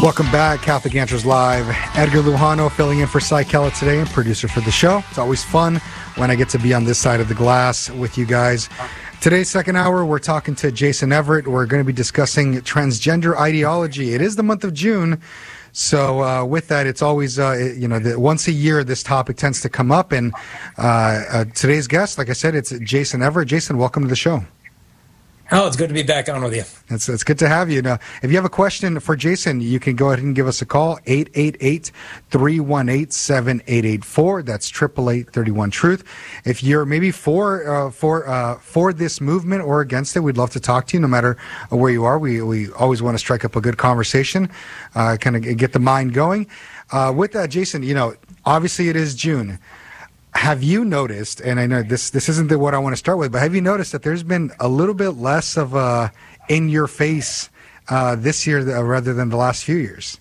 Welcome back, Catholic Answers Live. Edgar Lujano filling in for Cy Kellett today and producer for the show. It's always fun when I get to be on this side of the glass with you guys. Today's second hour, we're talking to Jason Everett. We're going to be discussing transgender ideology. It is the month of June. So with that, it's always, once a year, this topic tends to come up. And today's guest, like I said, it's Jason Everett. Jason, welcome to the show. Oh, it's good to be back on with you. It's good to have you. Now, if you have a question for Jason, you can go ahead and give us a call, 888-318-7884. That's 888-31-TRUTH. If you're maybe for this movement or against it, we'd love to talk to you no matter where you are. We always want to strike up a good conversation, kind of get the mind going. With that, Jason, obviously it is June. Have you noticed, and I know this isn't what I want to start with, but have you noticed that there's been a little bit less of a in-your-face this year rather than the last few years?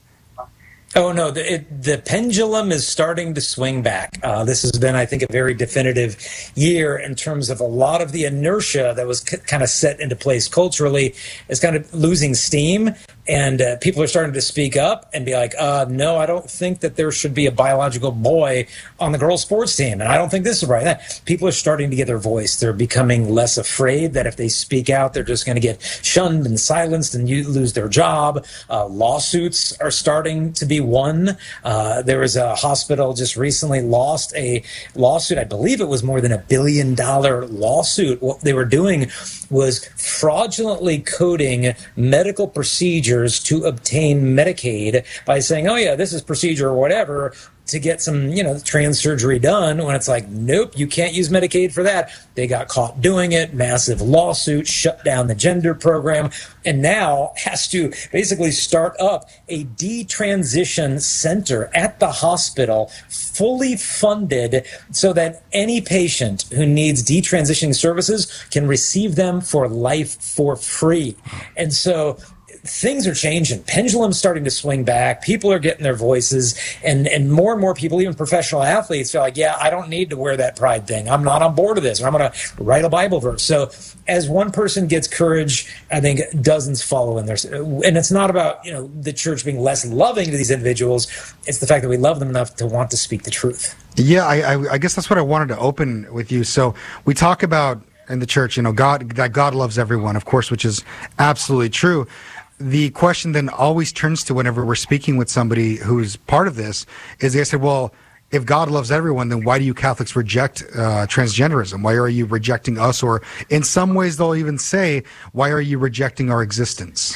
Oh, no, the pendulum is starting to swing back. This has been, I think, a very definitive year in terms of a lot of the inertia that was kind of set into place culturally is kind of losing steam. And people are starting to speak up and be like, no, I don't think that there should be a biological boy on the girls' sports team. And I don't think this is right. People are starting to get their voice. They're becoming less afraid that if they speak out, they're just going to get shunned and silenced and you lose their job. Lawsuits are starting to be won. There was a hospital just recently lost a lawsuit. I believe it was more than $1 billion lawsuit. What they were doing was fraudulently coding medical procedures to obtain Medicaid by saying, oh, yeah, this is procedure or whatever, to get some, trans surgery done, when it's like, nope, you can't use Medicaid for that. They got caught doing it, massive lawsuit, shut down the gender program, and now has to basically start up a detransition center at the hospital, fully funded, so that any patient who needs detransitioning services can receive them for life for free. And so things are changing. Pendulum's starting to swing back. People are getting their voices, and more people, even professional athletes, feel like, yeah, I don't need to wear that pride thing. I'm not on board with this, or I'm going to write a Bible verse. So as one person gets courage, I think dozens follow in there. And it's not about, the church being less loving to these individuals. It's the fact that we love them enough to want to speak the truth. Yeah, I guess that's what I wanted to open with you. So we talk about in the church, God loves everyone, of course, which is absolutely true. The question then always turns to, whenever we're speaking with somebody who's part of this, is they said, well, if God loves everyone, then why do you Catholics reject transgenderism? Why are you rejecting us? Or in some ways, they'll even say, why are you rejecting our existence?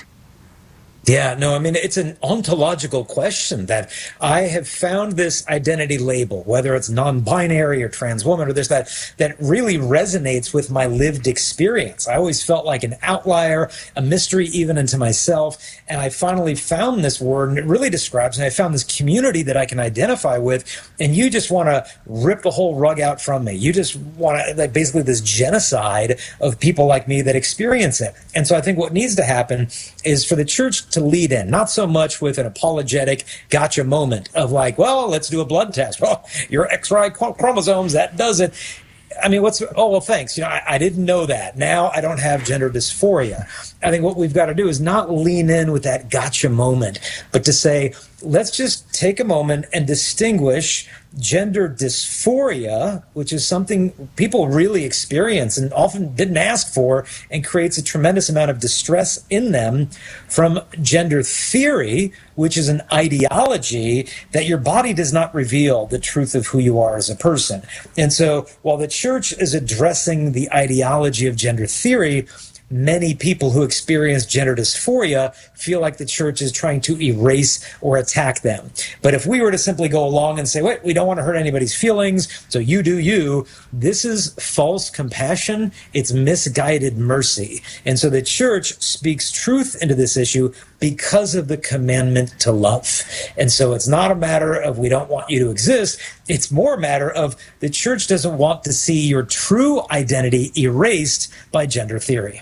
Yeah, no, I mean, it's an ontological question that I have found this identity label, whether it's non-binary or trans woman or this, that really resonates with my lived experience. I always felt like an outlier, a mystery even unto myself. And I finally found this word, and it really describes, and I found this community that I can identify with. And you just want to rip the whole rug out from me. You just want to, like, basically this genocide of people like me that experience it. And so I think what needs to happen is for the church to lead in, not so much with an apologetic gotcha moment of like, well, let's do a blood test. Well, your XY chromosomes, that does it. I mean, well, thanks. I didn't know that. Now I don't have gender dysphoria. I think what we've got to do is not lean in with that gotcha moment, but to say, let's just take a moment and distinguish gender dysphoria, which is something people really experience and often didn't ask for and creates a tremendous amount of distress in them, from gender theory, which is an ideology that your body does not reveal the truth of who you are as a person. And so while the church is addressing the ideology of gender theory, many people who experience gender dysphoria feel like the church is trying to erase or attack them. But if we were to simply go along and say, wait, we don't want to hurt anybody's feelings, so you do you, this is false compassion. It's misguided mercy. And so the church speaks truth into this issue because of the commandment to love. And so it's not a matter of we don't want you to exist. It's more a matter of the church doesn't want to see your true identity erased by gender theory.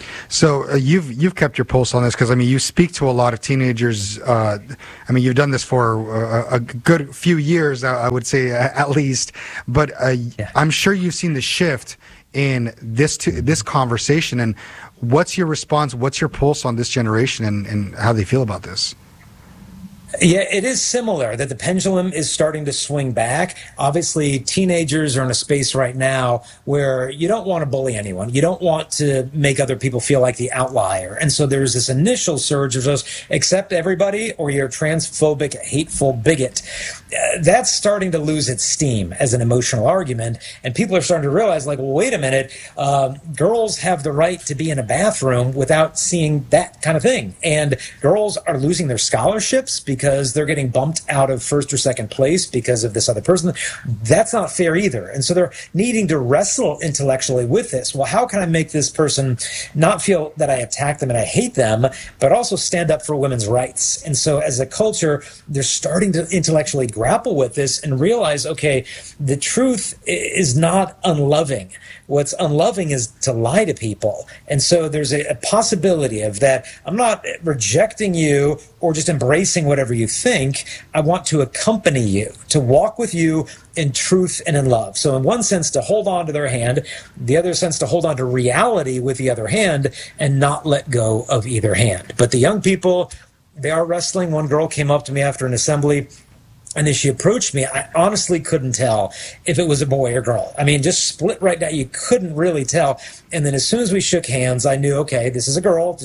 So you've kept your pulse on this, because you speak to a lot of teenagers. You've done this for a good few years, I would say, at least. But yeah. I'm sure you've seen the shift in this conversation. And what's your response? What's your pulse on this generation and how they feel about this? Yeah, it is similar that the pendulum is starting to swing back. Obviously, teenagers are in a space right now where you don't want to bully anyone. You don't want to make other people feel like the outlier. And so there's this initial surge of just accept everybody or you're a transphobic, hateful bigot. That's starting to lose its steam as an emotional argument. And people are starting to realize, like, well, wait a minute, girls have the right to be in a bathroom without seeing that kind of thing. And girls are losing their scholarships because they're getting bumped out of first or second place because of this other person. That's not fair either. And so they're needing to wrestle intellectually with this. Well, how can I make this person not feel that I attack them and I hate them, but also stand up for women's rights? And so as a culture, they're starting to intellectually grapple with this and realize, okay, the truth is not unloving. What's unloving is to lie to people. And so there's a possibility of that. I'm not rejecting you or just embracing whatever you think. I want to accompany you, to walk with you in truth and in love. So in one sense, to hold on to their hand, the other sense, to hold on to reality with the other hand and not let go of either hand. But the young people, they are wrestling. One girl came up to me after an assembly, and as she approached me, I honestly couldn't tell if it was a boy or girl. I mean, just split right down. You couldn't really tell. And then as soon as we shook hands, I knew, okay, this is a girl.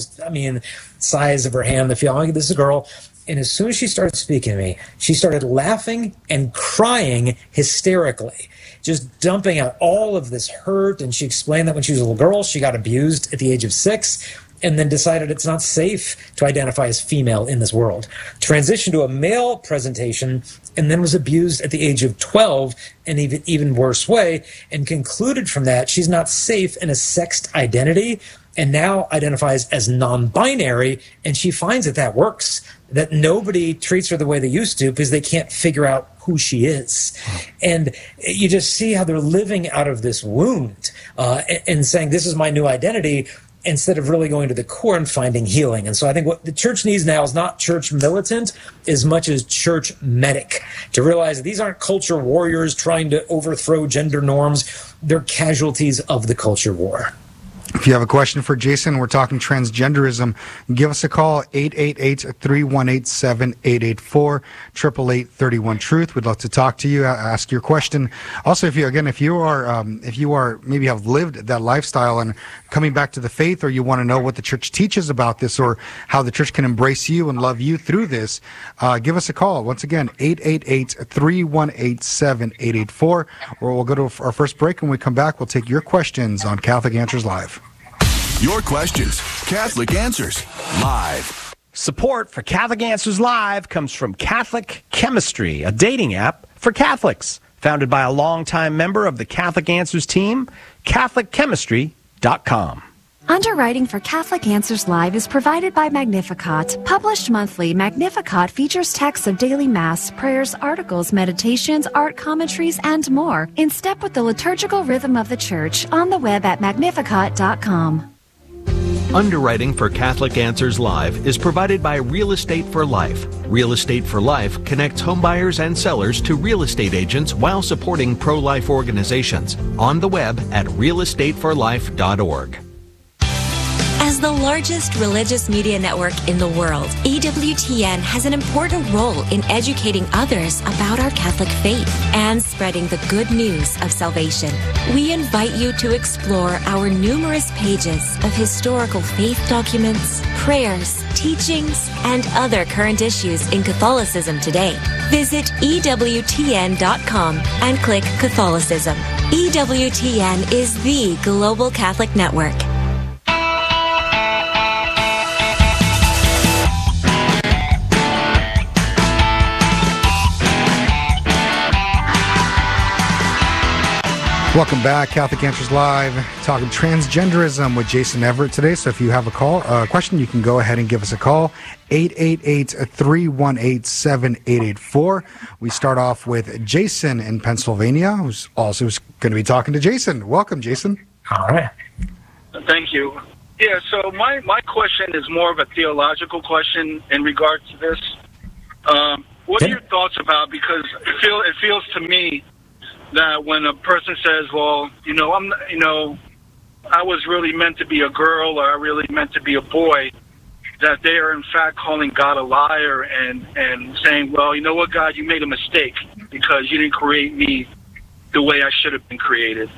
Size of her hand, the feeling, this is a girl. And as soon as she started speaking to me, she started laughing and crying hysterically, just dumping out all of this hurt. And she explained that when she was a little girl, she got abused at the age of 6. And then decided it's not safe to identify as female in this world. Transitioned to a male presentation and then was abused at the age of 12 in an even worse way, and concluded from that she's not safe in a sexed identity and now identifies as non-binary, and she finds that works, that nobody treats her the way they used to because they can't figure out who she is. And you just see how they're living out of this wound and saying, this is my new identity, instead of really going to the core and finding healing. And so I think what the church needs now is not church militant as much as church medic, to realize that these aren't culture warriors trying to overthrow gender norms. They're casualties of the culture war. If you have a question for Jason, we're talking transgenderism, give us a call, 888-318-7884, 888-31-TRUTH. We'd love to talk to you, ask your question. Also, if you are maybe have lived that lifestyle and coming back to the faith, or you want to know what the church teaches about this or how the church can embrace you and love you through this, give us a call. Once again, 888-318-7884, or we'll go to our first break. When we come back, we'll take your questions on Catholic Answers Live. Your questions, Catholic Answers Live. Support for Catholic Answers Live comes from Catholic Chemistry, a dating app for Catholics. Founded by a longtime member of the Catholic Answers team, CatholicChemistry.com. Underwriting for Catholic Answers Live is provided by Magnificat. Published monthly, Magnificat features texts of daily Mass, prayers, articles, meditations, art commentaries, and more, in step with the liturgical rhythm of the Church, on the web at Magnificat.com. Underwriting for Catholic Answers Live is provided by Real Estate for Life. Real Estate for Life connects homebuyers and sellers to real estate agents while supporting pro-life organizations. On the web at realestateforlife.org. As the largest religious media network in the world, EWTN has an important role in educating others about our Catholic faith and spreading the good news of salvation. We invite you to explore our numerous pages of historical faith documents, prayers, teachings, and other current issues in Catholicism today. Visit EWTN.com and click Catholicism. EWTN is the global Catholic network. Welcome back, Catholic Answers Live, talking transgenderism with Jason Everett today. So if you have a question, you can go ahead and give us a call, 888-318-7884. We start off with Jason in Pennsylvania, who's also going to be talking to Jason. Welcome, Jason. All right. Thank you. Yeah, so my question is more of a theological question in regards to this. What are your thoughts about, because it feels to me that when a person says, well, I was really meant to be a girl, or I really meant to be a boy, that they are in fact calling God a liar and saying, well, you know what, God, you made a mistake because you didn't create me the way I should have been created.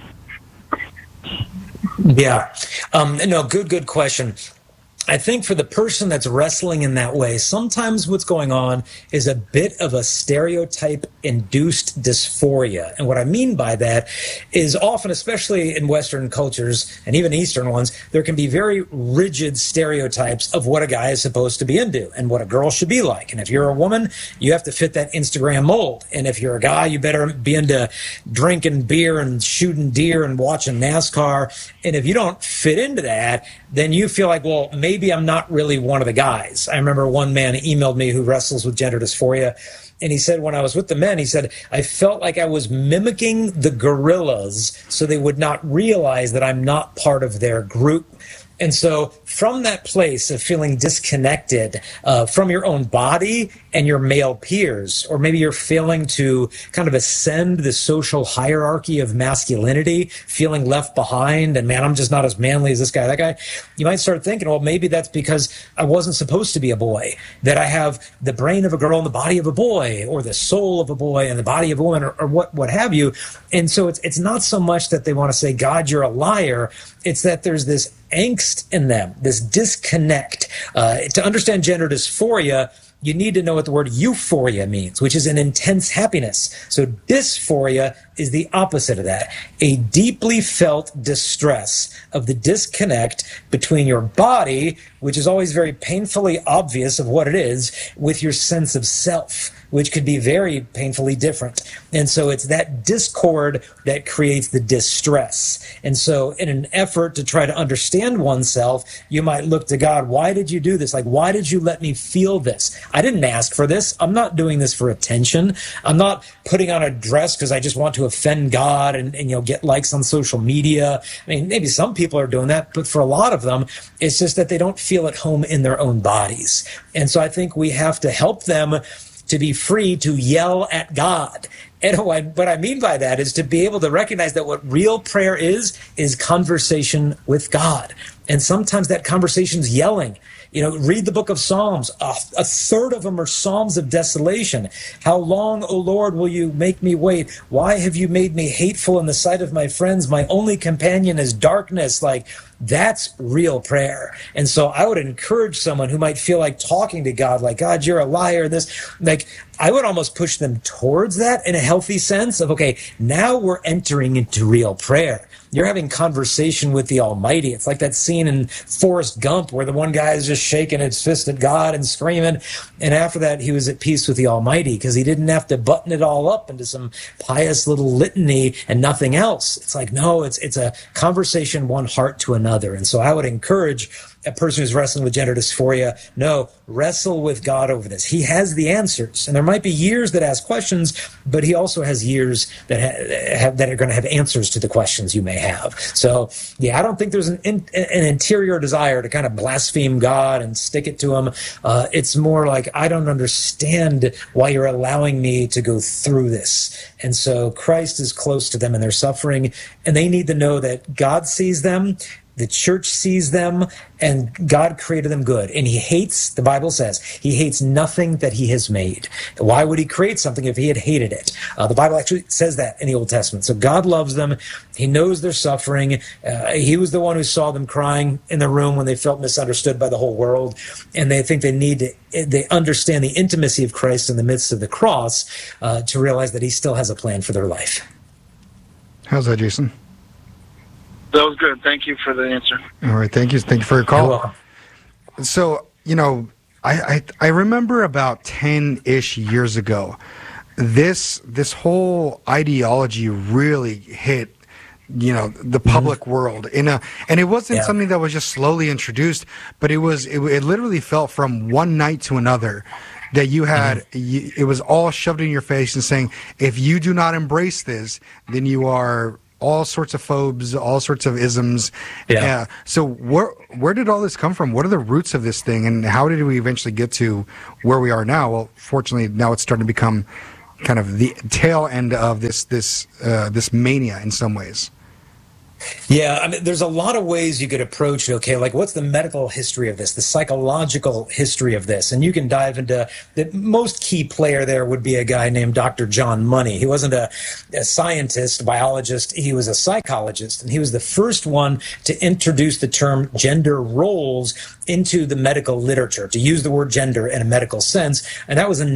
Yeah. No, good question. I think for the person that's wrestling in that way, sometimes what's going on is a bit of a stereotype-induced dysphoria. And what I mean by that is often, especially in Western cultures and even Eastern ones, there can be very rigid stereotypes of what a guy is supposed to be into and what a girl should be like. And if you're a woman, you have to fit that Instagram mold. And if you're a guy, you better be into drinking beer and shooting deer and watching NASCAR. And if you don't fit into that, then you feel like, well, maybe I'm not really one of the guys. I remember one man emailed me who wrestles with gender dysphoria, and he said, when I was with the men, he said, I felt like I was mimicking the gorillas so they would not realize that I'm not part of their group. And so from that place of feeling disconnected from your own body and your male peers, or maybe you're failing to kind of ascend the social hierarchy of masculinity, feeling left behind, and man, I'm just not as manly as this guy, that guy, you might start thinking, well, maybe that's because I wasn't supposed to be a boy, that I have the brain of a girl and the body of a boy, or the soul of a boy and the body of a woman, or what have you. And so it's not so much that they want to say, God, you're a liar. It's that there's this angst in them, this disconnect. To understand gender dysphoria, you need to know what the word euphoria means, which is an intense happiness. So dysphoria is the opposite of that, a deeply felt distress of the disconnect between your body, which is always very painfully obvious of what it is, with your sense of self, which could be very painfully different. And so it's that discord that creates the distress. And so in an effort to try to understand oneself, you might look to God, why did you do this? Like, why did you let me feel this? I didn't ask for this. I'm not doing this for attention. I'm not putting on a dress because I just want to offend God and get likes on social media. I mean, maybe some people are doing that, but for a lot of them, it's just that they don't feel at home in their own bodies. And so I think we have to help them to be free to yell at God. And what I mean by that is to be able to recognize that what real prayer is conversation with God. And sometimes that conversation's yelling. Read the book of Psalms. A third of them are Psalms of desolation. How long, O Lord, will you make me wait? Why have you made me hateful in the sight of my friends? My only companion is darkness. Like, that's real prayer. And so I would encourage someone who might feel like talking to God, like, God, you're a liar. I would almost push them towards that in a healthy sense of, okay, now we're entering into real prayer. You're having conversation with the Almighty. It's like that scene in Forrest Gump where the one guy is just shaking his fist at God and screaming. And after that, he was at peace with the Almighty because he didn't have to button it all up into some pious little litany and nothing else. It's like, no, it's a conversation, one heart to another. And so I would encourage a person who's wrestling with gender dysphoria, no, wrestle with God over this. He has the answers. And there might be years that ask questions, but he also has years that are going to have answers to the questions you may have. So, yeah, I don't think there's an interior desire to kind of blaspheme God and stick it to him. It's more like, I don't understand why you're allowing me to go through this. And so Christ is close to them in their suffering, and they need to know that God sees them, the church sees them, and God created them good. And he hates, the Bible says, he hates nothing that he has made. Why would he create something if he had hated it? The Bible actually says that in the Old Testament. So God loves them. He knows their suffering. He was the one who saw them crying in the room when they felt misunderstood by the whole world. And they think they understand the intimacy of Christ in the midst of the cross to realize that he still has a plan for their life. How's that, Jason? That was good. Thank you for the answer. All right. Thank you. Thank you for your call. You're welcome. So, I remember about 10-ish years ago, this whole ideology really hit, the public world and it wasn't something that was just slowly introduced, but it literally felt from one night to another that you had, it was all shoved in your face and saying, if you do not embrace this, then you are all sorts of phobes, all sorts of isms. Yeah. So where did all this come from? What are the roots of this thing, and how did we eventually get to where we are now? Well, fortunately, now it's starting to become kind of the tail end of this mania in some ways. Yeah, I mean, there's a lot of ways you could approach it. Okay, like what's the medical history of this, the psychological history of this? And you can dive into the most key player there would be a guy named Dr. John Money. He wasn't a scientist, biologist. He was a psychologist, and he was the first one to introduce the term gender roles into the medical literature, to use the word gender in a medical sense. And that was in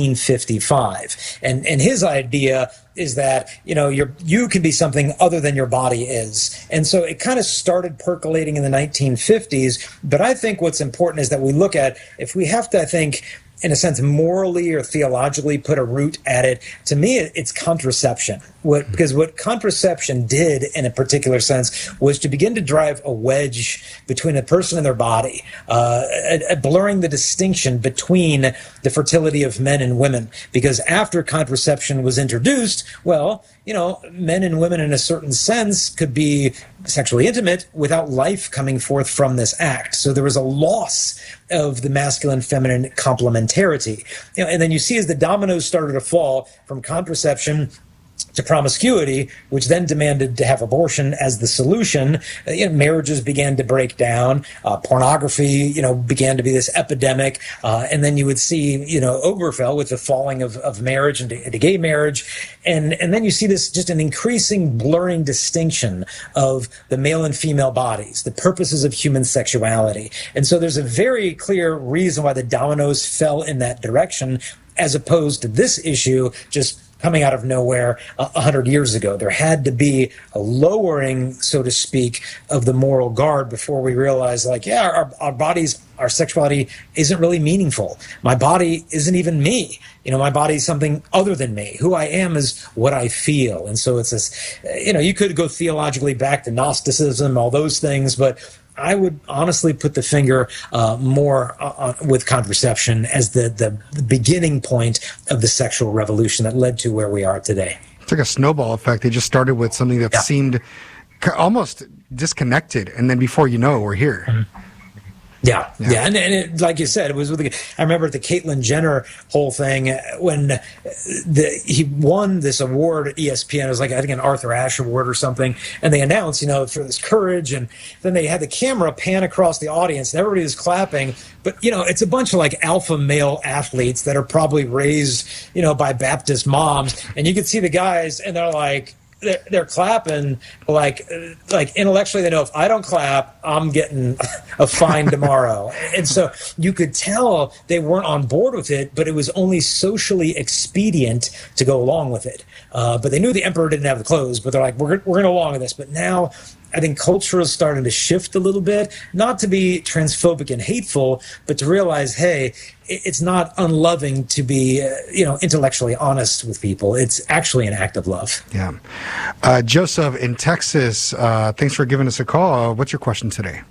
1955. And his idea is that, you can be something other than your body is. And so it kind of started percolating in the 1950s. But I think what's important is that we look at, if we have to, I think, in a sense, morally or theologically put a root at it, to me, it's contraception. Because what contraception did, in a particular sense, was to begin to drive a wedge between a person and their body, blurring the distinction between the fertility of men and women. Because after contraception was introduced, well, men and women in a certain sense could be sexually intimate without life coming forth from this act. So there was a loss of the masculine-feminine complementarity. And then you see as the dominoes started to fall from contraception to promiscuity, which then demanded to have abortion as the solution, marriages began to break down. Pornography, began to be this epidemic. And then you would see, Obergefell with the falling of marriage into gay marriage. And then you see this just an increasing blurring distinction of the male and female bodies, the purposes of human sexuality. And so there's a very clear reason why the dominoes fell in that direction, as opposed to this issue just coming out of nowhere 100 years ago. There had to be a lowering, so to speak, of the moral guard before we realized, our bodies, our sexuality isn't really meaningful. My body isn't even me. My body is something other than me. Who I am is what I feel. And so it's this, you could go theologically back to Gnosticism, all those things, but I would honestly put the finger more with contraception as the beginning point of the sexual revolution that led to where we are today. It's like a snowball effect. They just started with something that seemed almost disconnected, and then before you know it, we're here. Mm-hmm. Yeah. And it, like you said, it was I remember the Caitlyn Jenner whole thing when he won this award at ESPN. It was like, I think, an Arthur Ashe Award or something. And they announced, for this courage. And then they had the camera pan across the audience and everybody was clapping. But, it's a bunch of alpha male athletes that are probably raised, by Baptist moms. And you could see the guys and they're clapping like intellectually they know, if I don't clap, I'm getting a fine tomorrow. And so you could tell they weren't on board with it, but it was only socially expedient to go along with it. But they knew the emperor didn't have the clothes, but they're like, we're going along with this. But now I think culture is starting to shift a little bit, not to be transphobic and hateful, but to realize, hey, it's not unloving to be, intellectually honest with people. It's actually an act of love. Yeah. Joseph in Texas, thanks for giving us a call. What's your question today?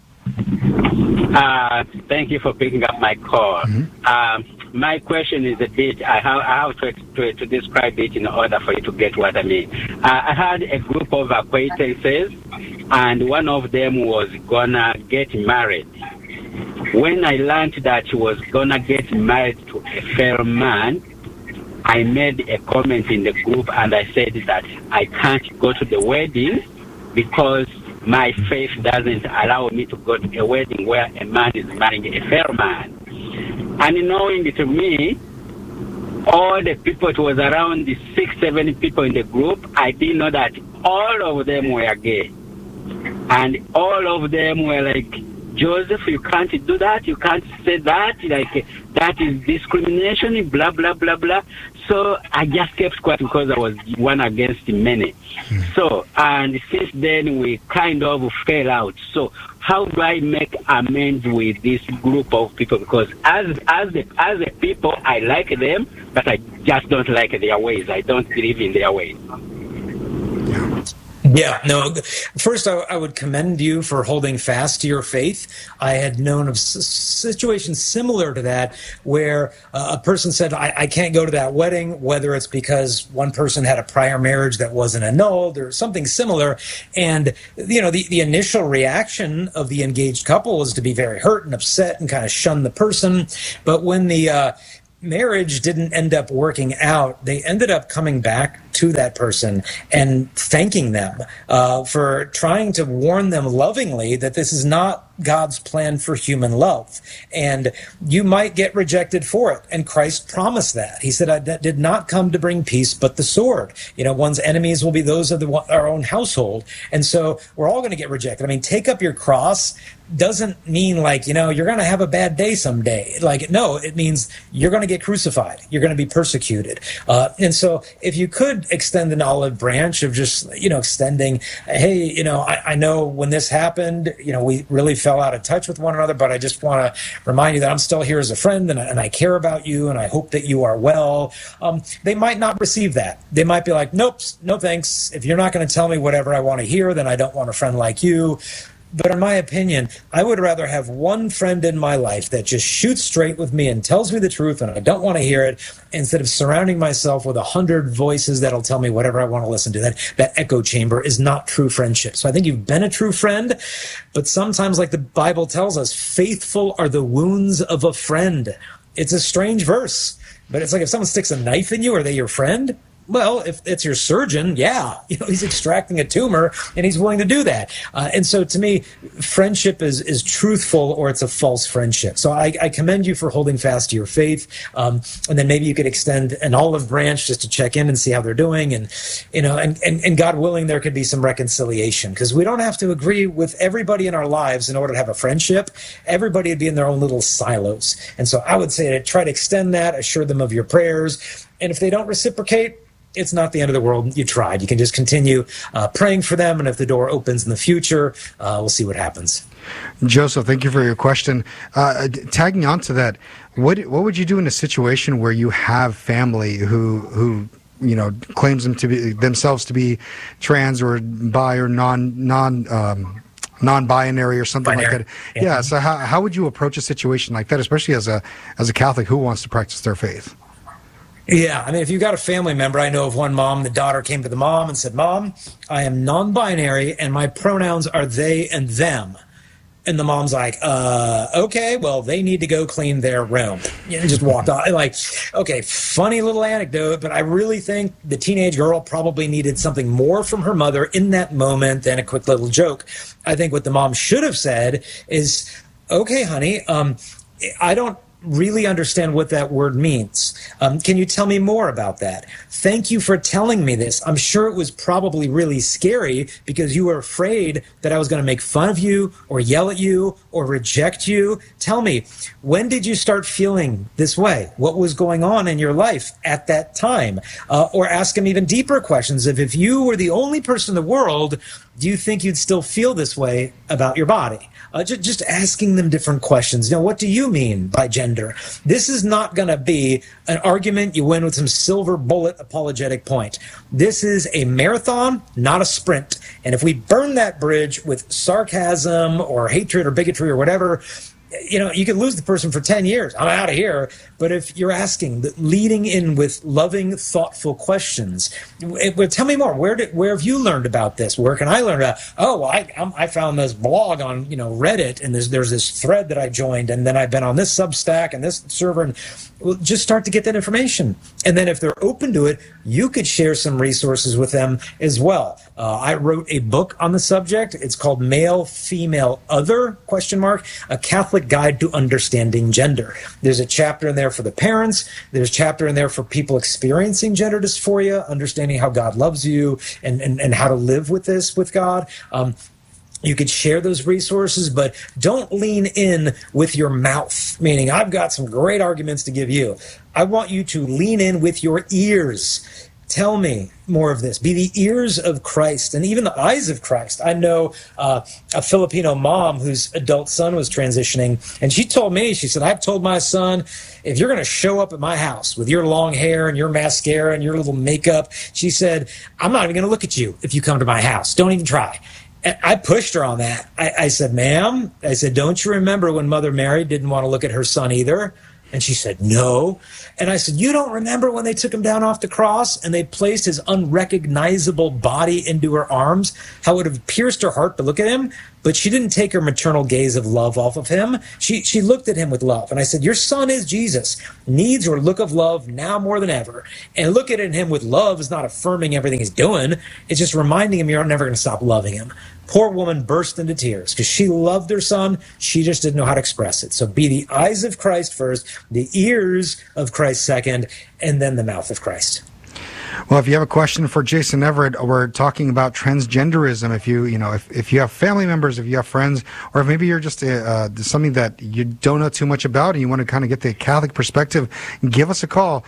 Thank you for picking up my call. Mm-hmm. My question is a bit, I have to describe it in order for you to get what I mean. I had a group of acquaintances, and one of them was gonna get married. When I learned that she was gonna get married to a fair man, I made a comment in the group and I said that I can't go to the wedding because my faith doesn't allow me to go to a wedding where a man is marrying a fair man. And knowing to me, all the people, it was around 6-7 people in the group, I didn't know that all of them were gay. And all of them were like, Joseph, you can't do that, you can't say that, that is discrimination, blah, blah, blah, blah. So I just kept quiet because I was one against many. So, and since then we kind of fell out. So how do I make amends with this group of people? Because as a people, I like them, but I just don't like their ways. I don't believe in their ways. Yeah, no, first I would commend you for holding fast to your faith. I had known of situations similar to that where a person said, I can't go to that wedding, whether it's because one person had a prior marriage that wasn't annulled or something similar. And, the initial reaction of the engaged couple was to be very hurt and upset and kind of shun the person. But when the marriage didn't end up working out, they ended up coming back to that person and thanking them for trying to warn them lovingly that this is not God's plan for human love. And you might get rejected for it. And Christ promised that. He said, I did not come to bring peace, but the sword. One's enemies will be those of our own household. And so we're all going to get rejected. I mean, take up your cross doesn't mean you're going to have a bad day someday. No, it means you're going to get crucified. You're going to be persecuted. And so if you could extend an olive branch of just, extending, hey, I know when this happened, we really fell out of touch with one another, but I just want to remind you that I'm still here as a friend and I care about you and I hope that you are well. They might not receive that. They might be like, nope, no thanks. If you're not going to tell me whatever I want to hear, then I don't want a friend like you. But in my opinion, I would rather have one friend in my life that just shoots straight with me and tells me the truth and I don't want to hear it, instead of surrounding myself with 100 voices that'll tell me whatever I want to listen to. That echo chamber is not true friendship. So I think you've been a true friend, but sometimes, like the Bible tells us, faithful are the wounds of a friend. It's a strange verse, but it's like if someone sticks a knife in you, are they your friend? Well, if it's your surgeon, yeah, he's extracting a tumor and he's willing to do that. And so to me, friendship is truthful or it's a false friendship. So I commend you for holding fast to your faith. And then maybe you could extend an olive branch just to check in and see how they're doing. And, and God willing, there could be some reconciliation, because we don't have to agree with everybody in our lives in order to have a friendship. Everybody would be in their own little silos. And so I would say to try to extend that, assure them of your prayers. And if they don't reciprocate, it's not the end of the world. You tried. You can just continue praying for them, and if the door opens in the future, we'll see what happens. Joseph, thank you for your question. Tagging on to that, what would you do in a situation where you have family who claims themselves to be trans or bi or non-binary or something like that? Yeah. So how would you approach a situation like that, especially as a Catholic who wants to practice their faith? Yeah, I mean, if you've got a family member, I know of one mom, the daughter came to the mom and said, Mom, I am non-binary and my pronouns are they and them. And the mom's like, okay, well, they need to go clean their room. And just walked off. Okay, funny little anecdote, but I really think the teenage girl probably needed something more from her mother in that moment than a quick little joke. I think what the mom should have said is, okay, honey, I don't really understand what that word means. Can you tell me more about that? Thank you for telling me this. I'm sure it was probably really scary because you were afraid that I was going to make fun of you or yell at you or reject you. Tell me, when did you start feeling this way? What was going on in your life at that time? Or ask him even deeper questions of, if you were the only person in the world, do you think you'd still feel this way about your body? Just asking them different questions. What do you mean by gender? This is not going to be an argument you win with some silver bullet apologetic point. This is a marathon, not a sprint. And if we burn that bridge with sarcasm or hatred or bigotry or whatever, you could lose the person for 10 years. I'm out of here. But if you're asking, leading in with loving, thoughtful questions, tell me more. Where have you learned about this? Where can I learn about? Oh, well, I found this blog on Reddit, and there's this thread that I joined, and then I've been on this Substack and this server, and just start to get that information. And then if they're open to it, you could share some resources with them as well. I wrote a book on the subject. It's called Male, Female, Other, ? A Catholic Guide to Understanding Gender. There's a chapter in there for the parents. There's a chapter in there for people experiencing gender dysphoria, understanding how God loves you and how to live with this with God. You could share those resources, but don't lean in with your mouth, meaning I've got some great arguments to give you. I want you to lean in with your ears. Tell me more of this. Be the ears of Christ and even the eyes of Christ. I know a Filipino mom whose adult son was transitioning, and she told me, she said, I've told my son, if you're going to show up at my house with your long hair and your mascara and your little makeup, she said, I'm not even going to look at you if you come to my house. Don't even try. And I pushed her on that. I said, ma'am, don't you remember when Mother Mary didn't want to look at her son either? And she said, no. And I said, you don't remember when they took him down off the cross and they placed his unrecognizable body into her arms? How it would have pierced her heart to look at him? but she didn't take her maternal gaze of love off of him. She looked at him with love. And I said, your son is Jesus, needs your look of love now more than ever. And looking at him with love is not affirming everything he's doing. It's just reminding him you're never going to stop loving him. Poor woman burst into tears because she loved her son. She just didn't know how to express it. So be the eyes of Christ first, the ears of Christ second, and then the mouth of Christ. Well, if you have a question for Jason Evert, we're talking about transgenderism. If you have family members, if you have friends, or if maybe you're just something that you don't know too much about and you want to kind of get the Catholic perspective, give us a call,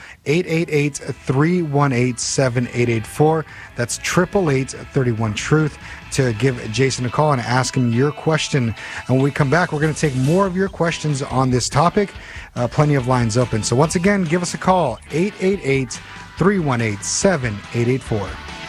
888-318-7884. That's 888-31-TRUTH to give Jason a call and ask him your question. And when we come back, we're going to take more of your questions on this topic. Plenty of lines open. So once again, give us a call, 888-318-7884.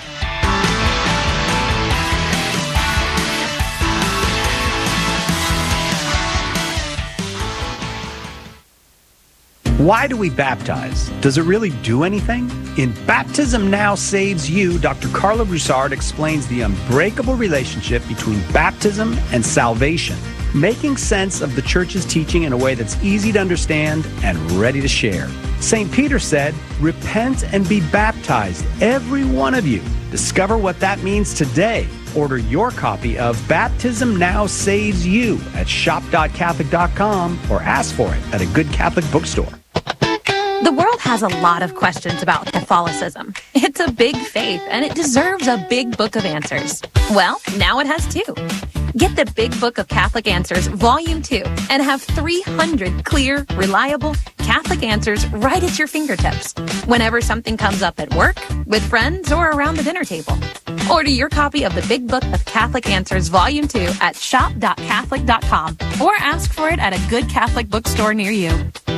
Why do we baptize? Does it really do anything? In Baptism Now Saves You, Dr. Carla Broussard explains the unbreakable relationship between baptism and salvation, making sense of the Church's teaching in a way that's easy to understand and ready to share. St. Peter said, "Repent and be baptized, every one of you." Discover what that means today. Order your copy of Baptism Now Saves You at shop.catholic.com or ask for it at a good Catholic bookstore. The world has a lot of questions about Catholicism. It's a big faith, and it deserves a big book of answers. Well, now it has two. Get the Big Book of Catholic Answers, Volume 2, and have 300 clear, reliable Catholic answers right at your fingertips whenever something comes up at work, with friends, or around the dinner table. Order your copy of the Big Book of Catholic Answers, Volume 2 at shop.catholic.com or ask for it at a good Catholic bookstore near you.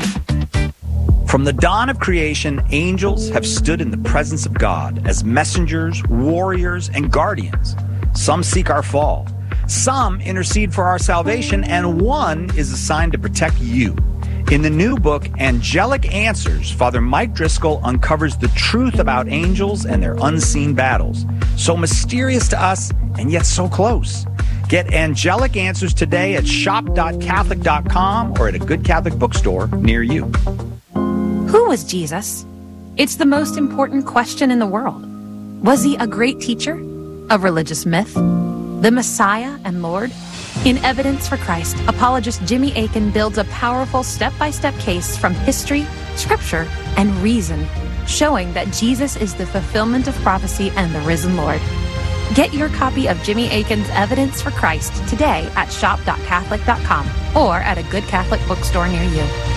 From the dawn of creation, angels have stood in the presence of God as messengers, warriors, and guardians. Some seek our fall. Some intercede for our salvation, and one is assigned to protect you. In the new book, Angelic Answers, Father Mike Driscoll uncovers the truth about angels and their unseen battles. So mysterious to us, and yet so close. Get Angelic Answers today at shop.catholic.com or at a good Catholic bookstore near you. Who was Jesus? It's the most important question in the world. Was he a great teacher? A religious myth? The Messiah and Lord? In Evidence for Christ, apologist Jimmy Akin builds a powerful step-by-step case from history, scripture, and reason, showing that Jesus is the fulfillment of prophecy and the risen Lord. Get your copy of Jimmy Akin's Evidence for Christ today at shop.catholic.com or at a good Catholic bookstore near you.